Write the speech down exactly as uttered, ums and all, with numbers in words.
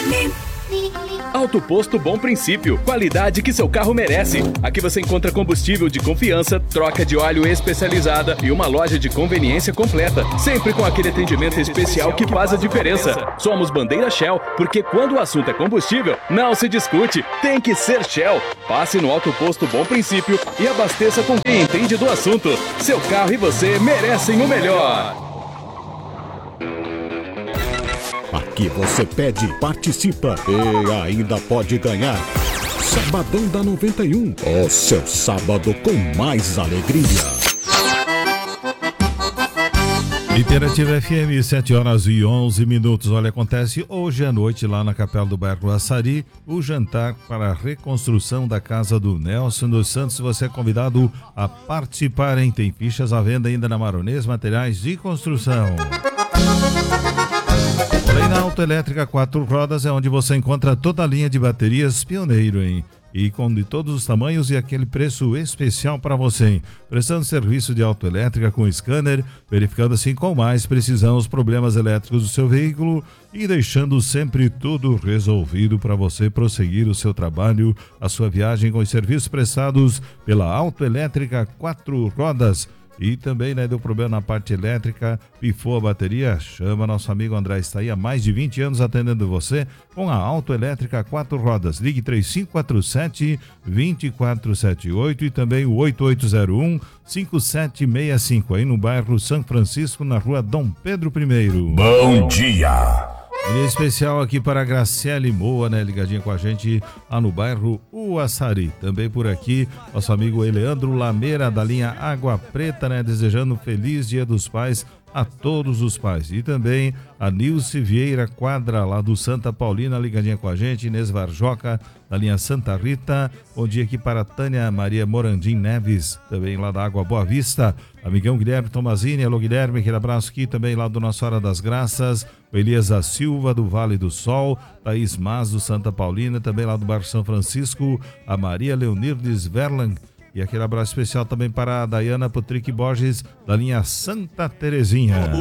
M. Auto Posto Bom Princípio, qualidade que seu carro merece. Aqui você encontra combustível de confiança, troca de óleo especializada e uma loja de conveniência completa, sempre com aquele atendimento especial que faz a diferença. Somos bandeira Shell, porque quando o assunto é combustível, não se discute, tem que ser Shell. Passe no Auto Posto Bom Princípio e abasteça com quem entende do assunto. Seu carro e você merecem o melhor. Aqui você pede, participa e ainda pode ganhar. Sabadão da noventa e um, o seu sábado com mais alegria. Interativa F M, sete horas e onze minutos. Olha, acontece hoje à noite lá na Capela do Bairro Açari o jantar para a reconstrução da casa do Nelson dos Santos. Você é convidado a participar, hein? Tem fichas à venda ainda na Maronês Materiais de Construção. Porém, na Autoelétrica Quatro Rodas é onde você encontra toda a linha de baterias pioneiro, hein? E com de todos os tamanhos e aquele preço especial para você, hein? Prestando serviço de autoelétrica com scanner, verificando assim com mais precisão os problemas elétricos do seu veículo e deixando sempre tudo resolvido para você prosseguir o seu trabalho, a sua viagem com os serviços prestados pela Autoelétrica Quatro Rodas. E também, né, deu problema na parte elétrica, pifou a bateria, chama nosso amigo André, está aí há mais de vinte anos atendendo você com a Autoelétrica Quatro Rodas. Ligue três cinco quatro sete, dois quatro sete oito e também o oito oito zero um, cinco sete seis cinco, aí no bairro São Francisco, na rua Dom Pedro I. Bom dia! Em especial aqui para a Graciele Moa, né, ligadinha com a gente lá no bairro Uaçari. Também por aqui, nosso amigo Eleandro Lameira, da linha Água Preta, né, desejando um feliz Dia dos Pais a todos os pais. E também a Nilce Vieira Quadra, lá do Santa Paulina, ligadinha com a gente. Inês Varjoca, da linha Santa Rita. Bom dia aqui para a Tânia Maria Morandim Neves, também lá da Água Boa Vista. Amigão Guilherme Tomazini, alô Guilherme, aquele abraço aqui também lá do Nossa Hora das Graças. O Elias Silva, do Vale do Sol. Thaís Mas, do Santa Paulina, também lá do bairro São Francisco. A Maria Leonirdes Verlan. E aquele abraço especial também para a Dayana Patrick Borges, da linha Santa Terezinha.